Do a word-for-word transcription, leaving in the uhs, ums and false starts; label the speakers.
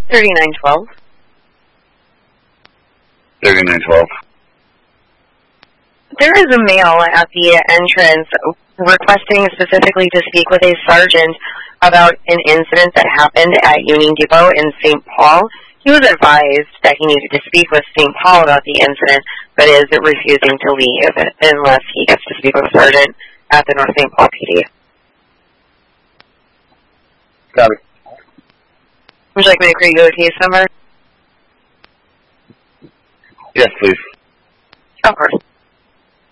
Speaker 1: thirty-nine twelve.
Speaker 2: thirty-nine twelve.
Speaker 1: There is a male at the entrance requesting specifically to speak with a sergeant about an incident that happened at Union Depot in Saint Paul. He was advised that he needed to speak with Saint Paul about the incident, but is refusing to leave unless he gets to speak with a sergeant at the North Saint Paul P D.
Speaker 2: Got it.
Speaker 1: Would you like me to create you a case number?
Speaker 2: Yes, please.
Speaker 1: Of course.